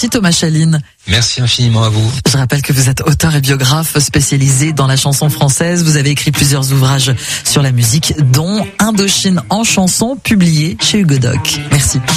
Merci Thomas Chaline. Merci infiniment à vous. Je rappelle que vous êtes auteur et biographe spécialisé dans la chanson française. Vous avez écrit plusieurs ouvrages sur la musique, dont Indochine en chanson, publié chez Hugo Doc. Merci.